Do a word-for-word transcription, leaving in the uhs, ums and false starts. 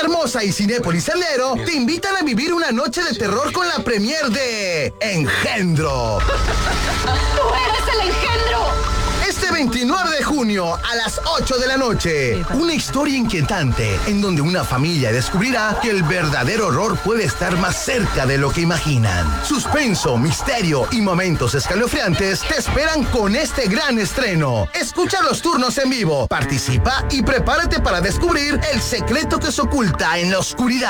Hermosa y Cinépolis Sendero te invitan a vivir una noche de terror con la premier de Engendro. ¡Tú eres el engendro! Este veintinueve de junio a las ocho de la noche, una historia inquietante en donde una familia descubrirá que el verdadero horror puede estar más cerca de lo que imaginan. Suspenso, misterio y momentos escalofriantes te esperan con este gran estreno. Escucha los turnos en vivo, participa y prepárate para descubrir el secreto que se oculta en la oscuridad.